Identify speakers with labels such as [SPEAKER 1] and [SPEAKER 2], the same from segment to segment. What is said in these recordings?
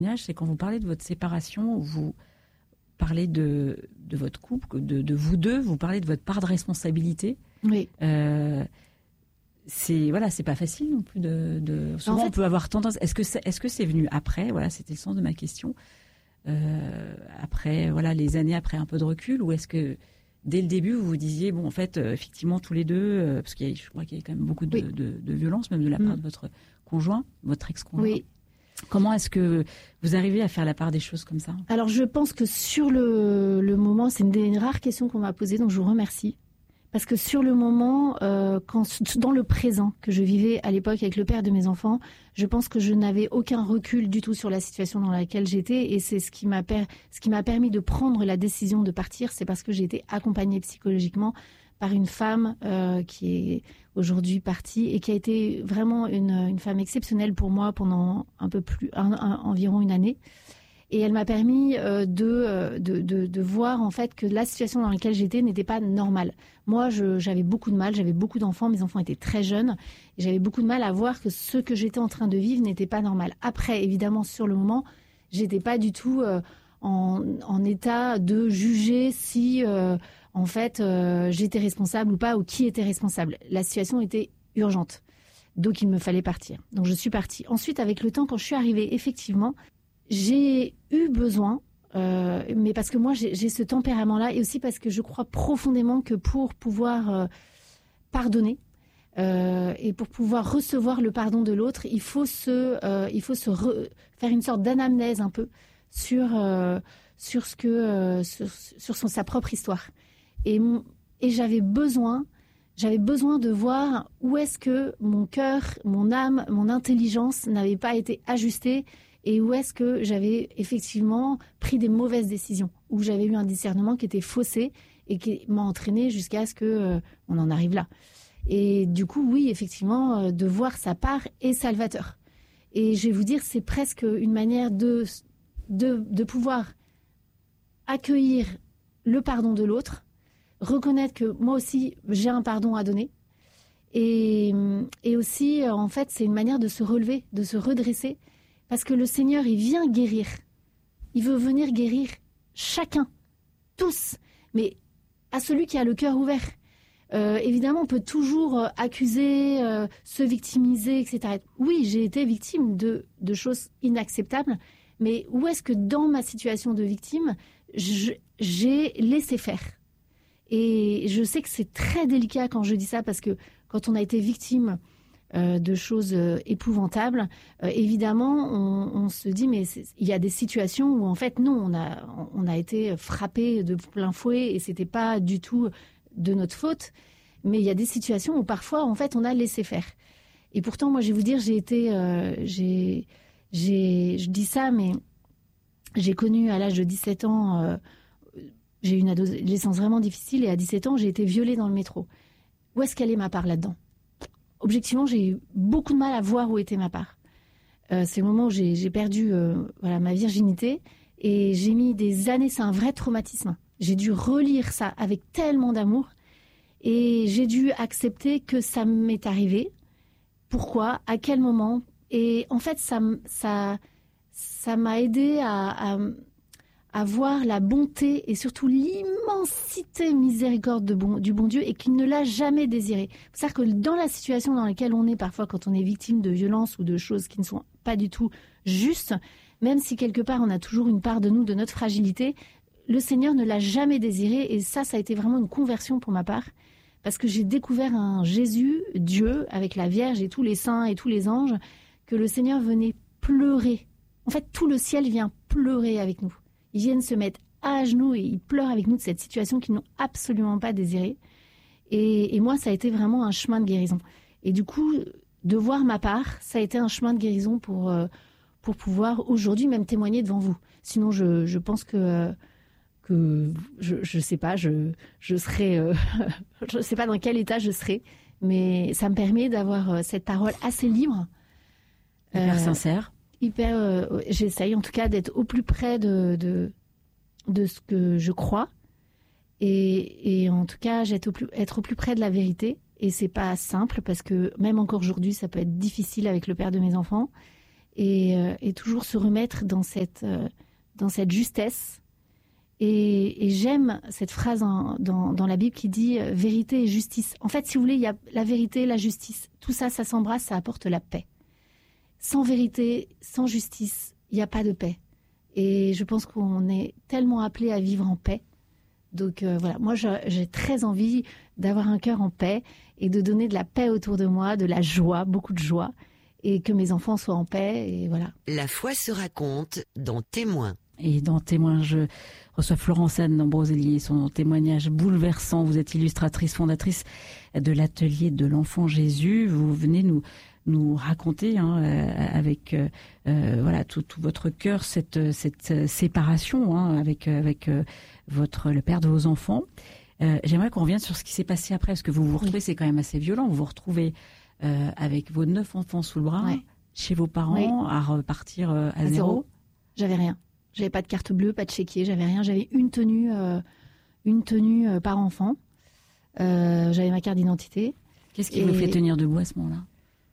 [SPEAKER 1] c'est quand vous parlez de votre séparation, vous parlez de votre couple, de vous deux, vous parlez de votre part de responsabilité.
[SPEAKER 2] Oui.
[SPEAKER 1] C'est pas facile non plus souvent on peut avoir tendance. Est-ce que c'est venu après? Voilà, c'était le sens de ma question. Après, voilà, les années après un peu de recul, ou est-ce que dès le début vous vous disiez bon, en fait, effectivement tous les deux, parce je crois qu'il y a quand même beaucoup de violence, même de la part de votre conjoint, votre ex-conjoint.
[SPEAKER 2] Oui.
[SPEAKER 1] Comment est-ce que vous arrivez à faire la part des choses comme ça?
[SPEAKER 2] Alors, je pense que sur le moment, c'est une des rares questions qu'on m'a posées, donc je vous remercie. Parce que sur le moment, dans le présent que je vivais à l'époque avec le père de mes enfants, je pense que je n'avais aucun recul du tout sur la situation dans laquelle j'étais. Et c'est ce qui m'a permis de prendre la décision de partir. C'est parce que j'ai été accompagnée psychologiquement par une femme qui est aujourd'hui partie et qui a été vraiment une femme exceptionnelle pour moi pendant environ une année. Et elle m'a permis de voir en fait que la situation dans laquelle j'étais n'était pas normale. Moi, j'avais beaucoup de mal, j'avais beaucoup d'enfants, mes enfants étaient très jeunes, et j'avais beaucoup de mal à voir que ce que j'étais en train de vivre n'était pas normal. Après, évidemment, sur le moment, j'étais pas du tout en état de juger si en fait j'étais responsable ou pas, ou qui était responsable. La situation était urgente, donc il me fallait partir. Donc je suis partie. Ensuite, avec le temps, quand je suis arrivée, effectivement, j'ai eu besoin, mais parce que moi j'ai ce tempérament-là, et aussi parce que je crois profondément que pour pouvoir pardonner et pour pouvoir recevoir le pardon de l'autre, il faut faire une sorte d'anamnèse un peu sur sa propre histoire. Et j'avais besoin de voir où est-ce que mon cœur, mon âme, mon intelligence n'avaient pas été ajustées. Et où est-ce que j'avais effectivement pris des mauvaises décisions, où j'avais eu un discernement qui était faussé et qui m'a entraîné jusqu'à ce que on en arrive là. Et du coup, oui, effectivement, de voir sa part est salvateur. Et je vais vous dire, c'est presque une manière de pouvoir accueillir le pardon de l'autre, reconnaître que moi aussi, j'ai un pardon à donner. Et aussi, en fait, c'est une manière de se relever, de se redresser. Parce que le Seigneur, il vient guérir. Il veut venir guérir chacun, tous, mais à celui qui a le cœur ouvert. Évidemment, on peut toujours accuser, se victimiser, etc. Oui, j'ai été victime de choses inacceptables, mais où est-ce que dans ma situation de victime, j'ai laissé faire? Et je sais que c'est très délicat quand je dis ça, parce que quand on a été victime de choses épouvantables, évidemment, on se dit, mais il y a des situations où, en fait, non, on a été frappé de plein fouet et c'était pas du tout de notre faute. Mais il y a des situations où, parfois, en fait, on a laissé faire. Et pourtant, moi, je vais vous dire, je dis ça, mais j'ai connu à l'âge de 17 ans, j'ai eu une adolescence vraiment difficile, et à 17 ans, j'ai été violée dans le métro. Où est-ce qu'elle est ma part là-dedans? Objectivement, j'ai eu beaucoup de mal à voir où était ma part. C'est le moment où j'ai perdu ma virginité, et j'ai mis des années, c'est un vrai traumatisme. J'ai dû relire ça avec tellement d'amour, et j'ai dû accepter que ça m'est arrivé. Pourquoi? À quel moment? Et en fait, ça m'a aidé à voir la bonté et surtout l'immensité miséricorde du bon Dieu, et qu'il ne l'a jamais désiré. C'est-à-dire que dans la situation dans laquelle on est parfois, quand on est victime de violences ou de choses qui ne sont pas du tout justes, même si quelque part on a toujours une part de nous, de notre fragilité, le Seigneur ne l'a jamais désiré. Et ça a été vraiment une conversion pour ma part, parce que j'ai découvert un Jésus, Dieu, avec la Vierge et tous les saints et tous les anges, que le Seigneur venait pleurer. En fait, tout le ciel vient pleurer avec nous. Ils viennent se mettre à genoux et ils pleurent avec nous de cette situation qu'ils n'ont absolument pas désirée. Et moi, ça a été vraiment un chemin de guérison. Et du coup, de voir ma part, ça a été un chemin de guérison pour pouvoir aujourd'hui même témoigner devant vous. Sinon, je pense que je sais pas, je serais, je sais pas dans quel état je serais, mais ça me permet d'avoir cette parole assez libre,
[SPEAKER 1] hyper sincère.
[SPEAKER 2] J'essaye en tout cas d'être au plus près de ce que je crois, et en tout cas être au plus près de la vérité. Et c'est pas simple, parce que même encore aujourd'hui ça peut être difficile avec le père de mes enfants, et toujours se remettre dans cette justesse. Et j'aime cette phrase dans la Bible qui dit vérité et justice. En fait, si vous voulez, il y a la vérité, la justice. Tout ça, ça s'embrasse, ça apporte la paix. Sans vérité, sans justice, il n'y a pas de paix. Et je pense qu'on est tellement appelé à vivre en paix. Donc voilà, moi j'ai très envie d'avoir un cœur en paix et de donner de la paix autour de moi, de la joie, beaucoup de joie, et que mes enfants soient en paix, et voilà.
[SPEAKER 3] La foi se raconte dans Témoins.
[SPEAKER 1] Et dans Témoins, je reçois Florence-Anne Ambrosellier, son témoignage bouleversant. Vous êtes illustratrice, fondatrice de l'atelier de l'enfant Jésus. Vous venez nous raconter avec voilà tout votre cœur cette séparation avec le père de vos enfants. J'aimerais qu'on revienne sur ce qui s'est passé après, parce que vous vous retrouvez, c'est quand même assez violent. Vous vous retrouvez avec vos 9 enfants sous le bras, chez vos parents, à repartir à zéro.
[SPEAKER 2] J'avais rien. J'avais pas de carte bleue, pas de chéquier, j'avais rien. J'avais une tenue par enfant. J'avais ma carte d'identité.
[SPEAKER 1] Qu'est-ce qui vous fait tenir debout à ce moment-là ?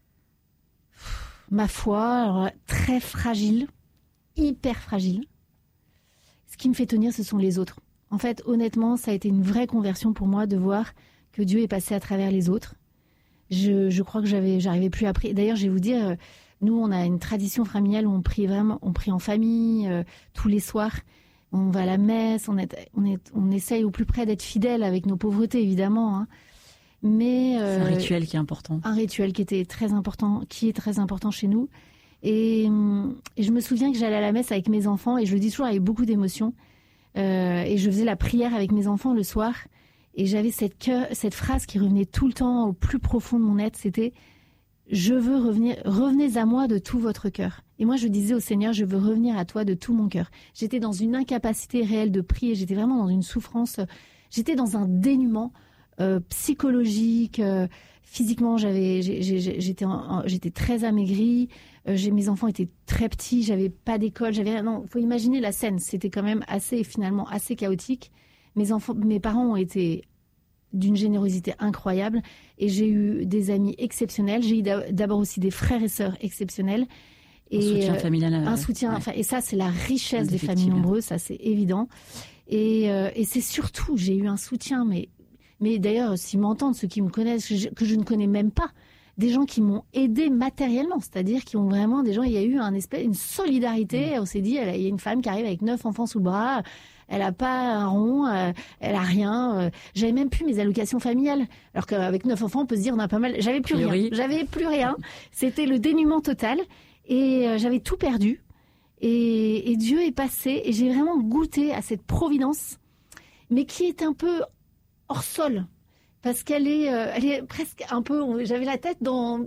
[SPEAKER 2] Ma foi, alors, très fragile, hyper fragile. Ce qui me fait tenir, ce sont les autres. En fait, honnêtement, ça a été une vraie conversion pour moi de voir que Dieu est passé à travers les autres. Je crois que j'arrivais plus à prier. D'ailleurs, je vais vous dire, nous, on a une tradition familiale où on prie en famille tous les soirs. On va à la messe, on essaye au plus près d'être fidèles avec nos pauvretés, évidemment. Hein. Mais
[SPEAKER 1] c'est un rituel qui est important.
[SPEAKER 2] Un rituel qui est très important chez nous. Et je me souviens que j'allais à la messe avec mes enfants, et je le dis toujours avec beaucoup d'émotion. Et je faisais la prière avec mes enfants le soir. Et j'avais cette phrase qui revenait tout le temps au plus profond de mon être, c'était « Je veux revenir, revenez à moi de tout votre cœur ». Et moi, je disais au Seigneur « Je veux revenir à toi de tout mon cœur ». J'étais dans une incapacité réelle de prier, j'étais vraiment dans une souffrance, j'étais dans un dénuement psychologique, physiquement, j'étais très amaigrie, mes enfants étaient très petits, j'avais pas d'école, faut imaginer la scène, c'était quand même finalement assez chaotique. Mes parents ont été d'une générosité incroyable et j'ai eu des amis exceptionnels. J'ai eu d'abord aussi des frères et sœurs exceptionnels.
[SPEAKER 1] Un soutien familial.
[SPEAKER 2] Un soutien, et ça, c'est la richesse des familles nombreuses, ça c'est évident. Et c'est surtout, j'ai eu un soutien, mais d'ailleurs, s'ils m'entendent, ceux qui me connaissent, que je ne connais même pas, des gens qui m'ont aidé matériellement, c'est-à-dire qui ont vraiment il y a eu une solidarité. On s'est dit, il y a une femme qui arrive avec 9 enfants sous le bras. Elle a pas un rond, elle a rien. J'avais même plus mes allocations familiales. Alors qu'avec 9 enfants, on peut se dire on a pas mal. J'avais plus rien. C'était le dénuement total. Et j'avais tout perdu. Et Dieu est passé. Et j'ai vraiment goûté à cette providence, mais qui est un peu hors sol. Parce qu'elle est presque un peu. J'avais la tête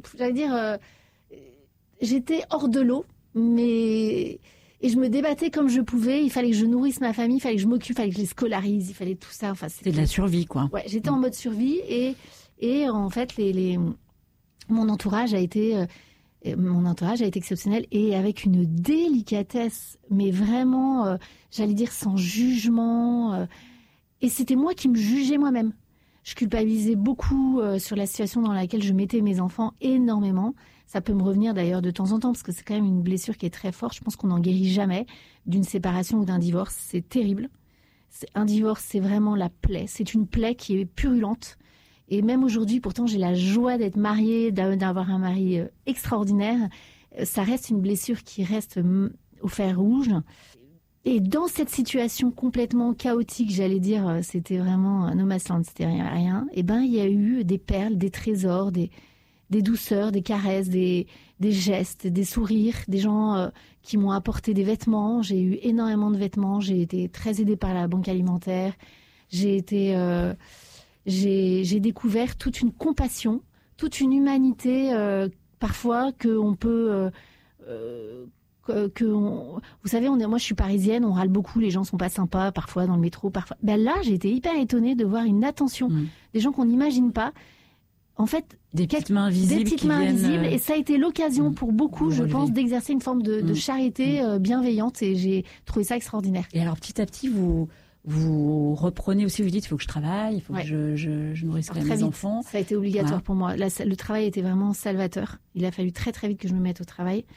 [SPEAKER 2] j'étais hors de l'eau, mais. Et je me débattais comme je pouvais. Il fallait que je nourrisse ma famille, il fallait que je m'occupe, il fallait que je les scolarise, il fallait tout ça. Enfin,
[SPEAKER 1] c'était de la survie, quoi.
[SPEAKER 2] Ouais, j'étais en mode survie et en fait, mon entourage a été exceptionnel et avec une délicatesse, mais vraiment, j'allais dire sans jugement. Et c'était moi qui me jugeais moi-même. Je culpabilisais beaucoup sur la situation dans laquelle je mettais mes enfants, énormément. Ça peut me revenir d'ailleurs de temps en temps, parce que c'est quand même une blessure qui est très forte. Je pense qu'on n'en guérit jamais d'une séparation ou d'un divorce. C'est terrible. Un divorce, c'est vraiment la plaie. C'est une plaie qui est purulente. Et même aujourd'hui, pourtant, j'ai la joie d'être mariée, d'avoir un mari extraordinaire. Ça reste une blessure qui reste au fer rouge. Et dans cette situation complètement chaotique, j'allais dire, c'était vraiment no man's land, c'était rien. Et il y a eu des perles, des trésors, des douceurs, des caresses, des gestes, des sourires, des gens qui m'ont apporté des vêtements. J'ai eu énormément de vêtements. J'ai été très aidée par la banque alimentaire. J'ai découvert toute une compassion, toute une humanité, parfois qu'on peut. Vous savez, moi je suis parisienne, on râle beaucoup, les gens sont pas sympas, parfois dans le métro, parfois. Là, j'ai été hyper étonnée de voir une attention, des gens qu'on n'imagine pas. En fait,
[SPEAKER 1] des petites mains visibles.
[SPEAKER 2] Et ça a été l'occasion pour beaucoup, je pense, d'exercer une forme de charité bienveillante, et j'ai trouvé ça extraordinaire.
[SPEAKER 1] Et alors, petit à petit, vous reprenez aussi, vous dites, il faut que je travaille, il faut que je nourrisse quand même mes enfants.
[SPEAKER 2] Ça a été obligatoire pour moi. Le travail était vraiment salvateur. Il a fallu très très vite que je me mette au travail.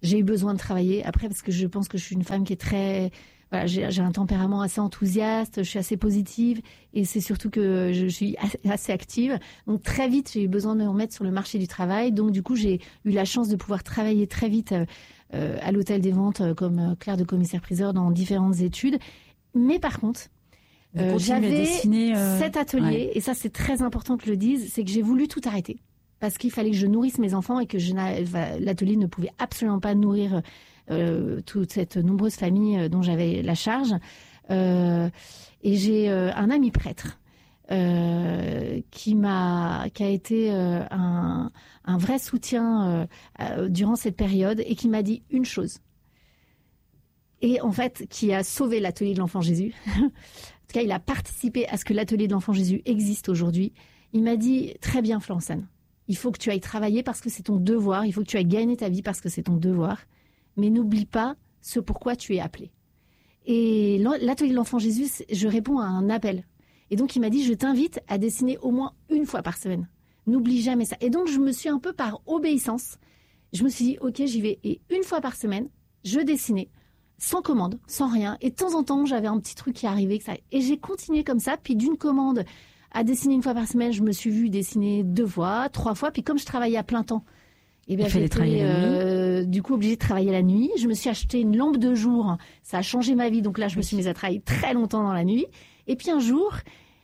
[SPEAKER 2] J'ai eu besoin de travailler après parce que je pense que je suis une femme qui est très... Voilà, j'ai un tempérament assez enthousiaste, je suis assez positive et c'est surtout que je suis assez active. Donc très vite, j'ai eu besoin de me remettre sur le marché du travail. Donc du coup, j'ai eu la chance de pouvoir travailler très vite à l'hôtel des ventes comme clerc de commissaire-priseur dans différentes études. Mais par contre, j'avais cet atelier, et ça c'est très important que je le dise, c'est que j'ai voulu tout arrêter. Parce qu'il fallait que je nourrisse mes enfants et que l'atelier ne pouvait absolument pas nourrir toute cette nombreuse famille dont j'avais la charge. Et j'ai un ami prêtre qui a été un vrai soutien durant cette période et qui m'a dit une chose. Et en fait, qui a sauvé l'atelier de l'Enfant Jésus. En tout cas, il a participé à ce que l'atelier de l'Enfant Jésus existe aujourd'hui. Il m'a dit, très bien Florence-Anne, il faut que tu ailles travailler parce que c'est ton devoir, il faut que tu ailles gagner ta vie parce que c'est ton devoir, mais n'oublie pas ce pourquoi tu es appelé. Et l'atelier de l'Enfant Jésus, je réponds à un appel. Et donc il m'a dit, je t'invite à dessiner au moins une fois par semaine. N'oublie jamais ça. Et donc je me suis un peu par obéissance, je me suis dit, ok, j'y vais. Et une fois par semaine, je dessinais, sans commande, sans rien. Et de temps en temps, j'avais un petit truc qui arrivait. Et j'ai continué comme ça, puis d'une commande à dessiner une fois par semaine, je me suis vue dessiner 2 fois, 3 fois. Puis comme je travaillais à plein temps, j'étais du coup obligée de travailler la nuit. Je me suis acheté une lampe de jour. Ça a changé ma vie. Donc là, je me suis mise à travailler très longtemps dans la nuit. Et puis un jour,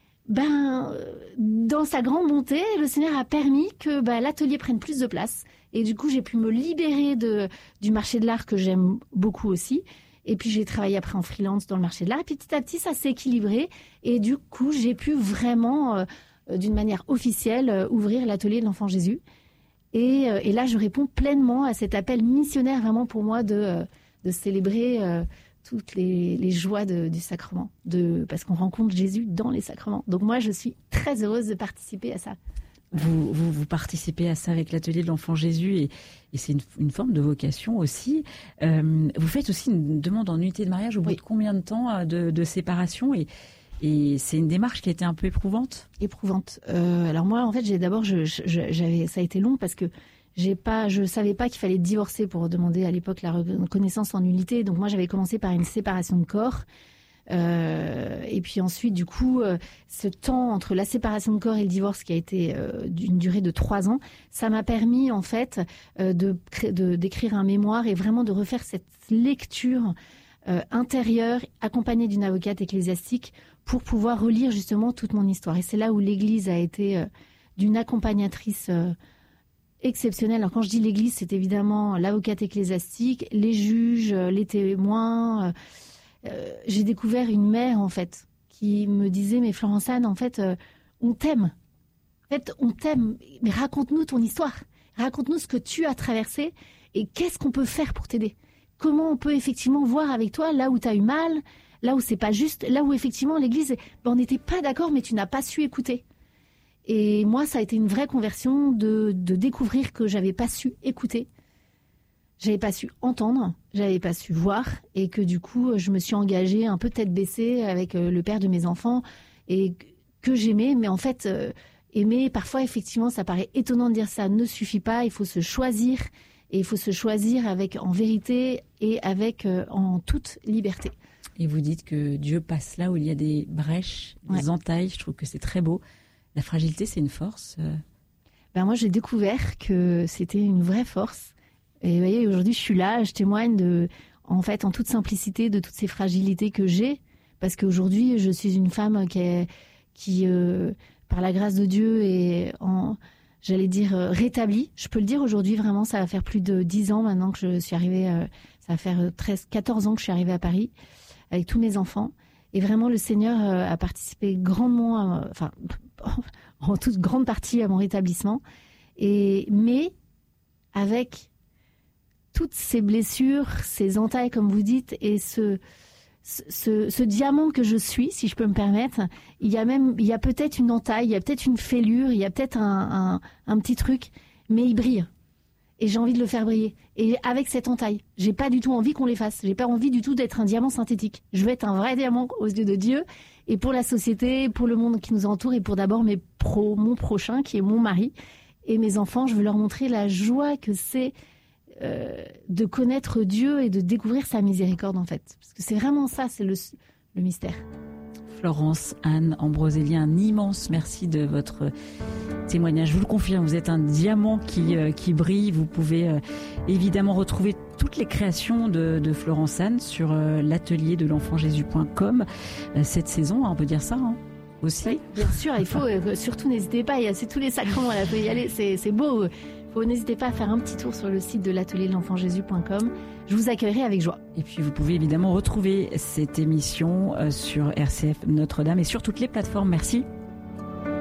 [SPEAKER 2] dans sa grande bonté, le Seigneur a permis que l'atelier prenne plus de place. Et du coup, j'ai pu me libérer du marché de l'art que j'aime beaucoup aussi. Et puis, j'ai travaillé après en freelance dans le marché de l'art. Et petit à petit, ça s'est équilibré. Et du coup, j'ai pu vraiment, d'une manière officielle, ouvrir l'atelier de l'Enfant Jésus. Et là, je réponds pleinement à cet appel missionnaire vraiment pour moi de célébrer toutes les joies du sacrement. Parce qu'on rencontre Jésus dans les sacrements. Donc moi, je suis très heureuse de participer à ça.
[SPEAKER 1] Vous participez à ça avec l'atelier de l'Enfant Jésus et c'est une forme de vocation aussi. Vous faites aussi une demande en nullité de mariage au bout de combien de temps de séparation et c'est une démarche qui a été un peu éprouvante.
[SPEAKER 2] Alors moi, en fait, ça a été long parce que je savais pas qu'il fallait divorcer pour demander à l'époque la reconnaissance en nullité. Donc moi, j'avais commencé par une séparation de corps. Et puis ensuite, du coup, ce temps entre la séparation de corps et le divorce qui a été d'une durée de 3 ans, ça m'a permis en fait d'écrire un mémoire et vraiment de refaire cette lecture intérieure accompagnée d'une avocate ecclésiastique pour pouvoir relire justement toute mon histoire. Et c'est là où l'Église a été d'une accompagnatrice exceptionnelle. Alors quand je dis l'Église, c'est évidemment l'avocate ecclésiastique, les juges, les témoins. J'ai découvert une mère, en fait, qui me disait « Mais Florence-Anne, en fait, on t'aime. En fait, on t'aime. Mais raconte-nous ton histoire. Raconte-nous ce que tu as traversé et qu'est-ce qu'on peut faire pour t'aider. Comment on peut effectivement voir avec toi là où tu as eu mal, là où c'est pas juste, là où effectivement l'Église, on n'était pas d'accord, mais tu n'as pas su écouter. » Et moi, ça a été une vraie conversion de découvrir que j'avais pas su écouter. J'avais pas su entendre, j'avais pas su voir et que du coup, je me suis engagée un peu tête baissée avec le père de mes enfants et que j'aimais. Mais en fait, aimer, parfois, effectivement, ça paraît étonnant de dire ça ne suffit pas. Il faut se choisir et il faut se choisir en vérité et en toute liberté.
[SPEAKER 1] Et vous dites que Dieu passe là où il y a des brèches, des entailles. Je trouve que c'est très beau. La fragilité, c'est une force.
[SPEAKER 2] Moi, j'ai découvert que c'était une vraie force. Et vous voyez, aujourd'hui, je suis là, je témoigne en toute simplicité de toutes ces fragilités que j'ai. Parce qu'aujourd'hui, je suis une femme qui par la grâce de Dieu, est rétablie. Je peux le dire aujourd'hui, vraiment, ça va faire plus de 10 ans maintenant que je suis arrivée, ça va faire 14 ans que je suis arrivée à Paris, avec tous mes enfants. Et vraiment, le Seigneur a participé grandement, en toute grande partie à mon rétablissement. Mais avec toutes ces blessures, ces entailles, comme vous dites, et ce diamant que je suis, si je peux me permettre, il y a peut-être une entaille, il y a peut-être une fêlure, il y a peut-être un petit truc, mais il brille. Et j'ai envie de le faire briller. Et avec cette entaille, j'ai pas du tout envie qu'on l'efface. J'ai pas envie du tout d'être un diamant synthétique. Je veux être un vrai diamant aux yeux de Dieu, et pour la société, pour le monde qui nous entoure, et pour d'abord mon prochain, qui est mon mari, et mes enfants. Je veux leur montrer la joie que c'est de connaître Dieu et de découvrir sa miséricorde en fait. Parce que c'est vraiment ça, c'est le mystère.
[SPEAKER 1] Florence Anne Ambroselli, un immense merci de votre témoignage. Je vous le confirme, vous êtes un diamant qui brille. Vous pouvez évidemment retrouver toutes les créations de Florence Anne sur l'atelier de l'enfantjésus.com cette saison, on peut dire ça aussi.
[SPEAKER 2] Oui, bien sûr, il faut surtout n'hésitez pas, c'est tous les sacrements, là, faut y aller, c'est beau. N'hésitez pas à faire un petit tour sur le site de l'atelier de l'enfantjésus.com. Je vous accueillerai avec joie.
[SPEAKER 1] Et puis vous pouvez évidemment retrouver cette émission sur RCF Notre-Dame et sur toutes les plateformes. Merci.